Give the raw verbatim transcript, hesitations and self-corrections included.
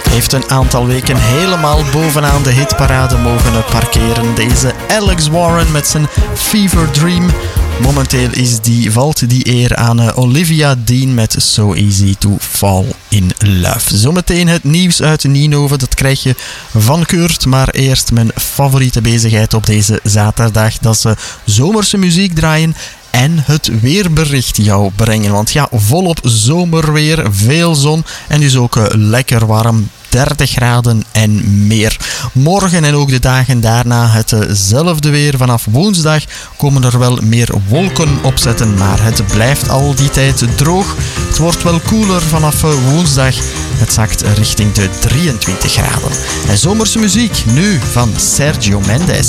heeft een aantal weken helemaal bovenaan de hitparade mogen parkeren. Deze Alex Warren met zijn Fever Dream. Momenteel is die, valt die eer aan uh, Olivia Dean met So Easy to Fall in Love. Zometeen het nieuws uit Ninove, dat krijg je van Kurt. Maar eerst mijn favoriete bezigheid op deze zaterdag. Dat is uh, zomerse muziek draaien en het weerbericht jou brengen. Want ja, volop zomerweer, veel zon en dus ook uh, lekker warm. dertig graden en meer. Morgen en ook de dagen daarna hetzelfde weer. Vanaf woensdag komen er wel meer wolken opzetten, maar het blijft al die tijd droog. Het wordt wel koeler vanaf woensdag. Het zakt richting de drieëntwintig graden. En zomerse muziek nu van Sergio Mendes.